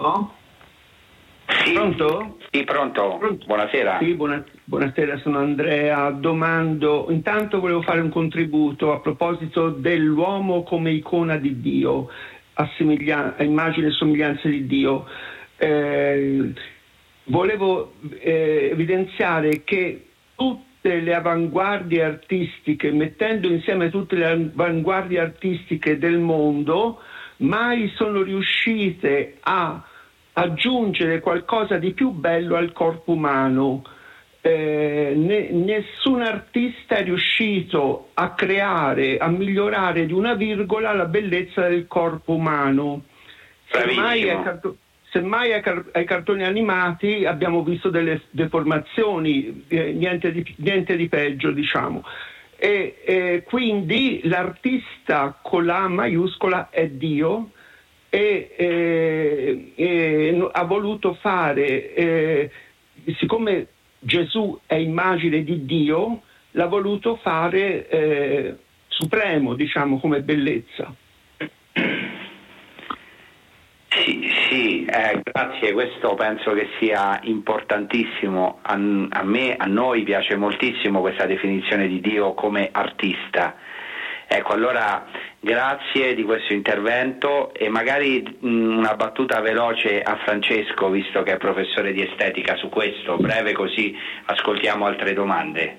No? Sì. Pronto? Sì, pronto. Buonasera. Sì, buonasera, sono Andrea. Domando, intanto volevo fare un contributo a proposito dell'uomo come icona di Dio, a immagine e somiglianza di Dio. Volevo evidenziare che tutte le avanguardie artistiche, mettendo insieme tutte le avanguardie artistiche del mondo, mai sono riuscite a aggiungere qualcosa di più bello al corpo umano. Nessun artista è riuscito a creare, a migliorare di una virgola la bellezza del corpo umano. Semmai ai cartoni animati abbiamo visto delle deformazioni, niente di peggio, diciamo. E quindi l'artista con la A maiuscola è Dio, e ha voluto fare, siccome Gesù è immagine di Dio, l'ha voluto fare supremo, diciamo, come bellezza. Sì, grazie, questo penso che sia importantissimo. A noi piace moltissimo questa definizione di Dio come artista. Ecco, allora grazie di questo intervento e magari una battuta veloce a Francesco, visto che è professore di estetica, su questo, breve, così ascoltiamo altre domande.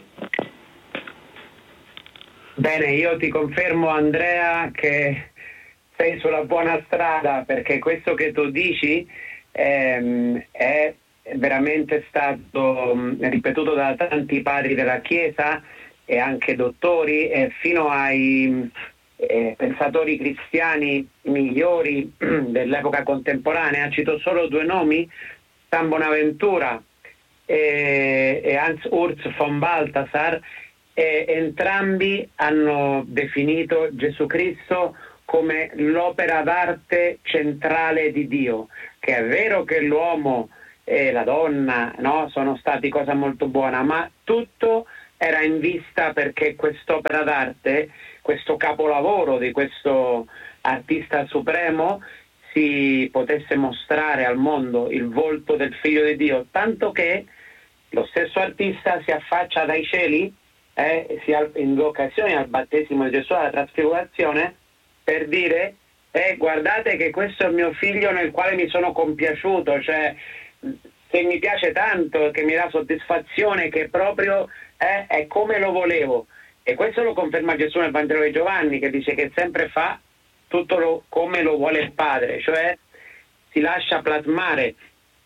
Bene, io ti confermo, Andrea, che sei sulla buona strada, perché questo che tu dici è veramente stato ripetuto da tanti padri della Chiesa e anche dottori, fino ai pensatori cristiani migliori dell'epoca contemporanea. Cito solo due nomi: San Bonaventura e Hans Urs von Balthasar, e entrambi hanno definito Gesù Cristo come l'opera d'arte centrale di Dio, che è vero che l'uomo e la donna, no, sono stati cosa molto buona, ma tutto era in vista perché quest'opera d'arte, questo capolavoro di questo artista supremo, si potesse mostrare al mondo il volto del Figlio di Dio, tanto che lo stesso artista si affaccia dai cieli in due occasioni, al battesimo di Gesù, alla trasfigurazione, per dire guardate che questo è il mio figlio nel quale mi sono compiaciuto, cioè che mi piace tanto, che mi dà soddisfazione, che proprio è come lo volevo. E questo lo conferma Gesù nel Vangelo di Giovanni, che dice che sempre fa tutto come lo vuole il Padre, cioè si lascia plasmare.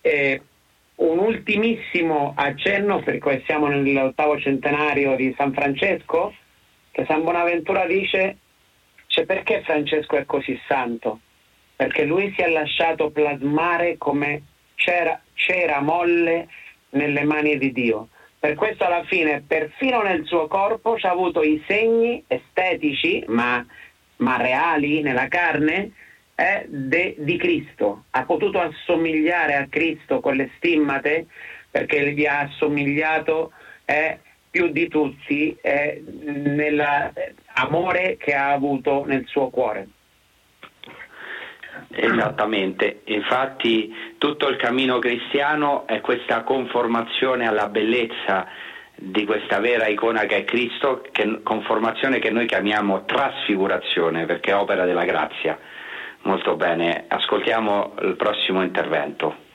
Un ultimissimo accenno, perché siamo nell'8° centenario di San Francesco, che San Bonaventura dice: perché Francesco è così santo? Perché lui si è lasciato plasmare come cera molle nelle mani di Dio. Per questo alla fine, perfino nel suo corpo, ci ha avuto i segni estetici, ma reali nella carne, di Cristo. Ha potuto assomigliare a Cristo con le stimmate, perché gli ha assomigliato più di tutti nell'amore che ha avuto nel suo cuore. Esattamente, infatti tutto il cammino cristiano è questa conformazione alla bellezza di questa vera icona che è Cristo, conformazione che noi chiamiamo trasfigurazione, perché è opera della grazia. Molto bene, ascoltiamo il prossimo intervento.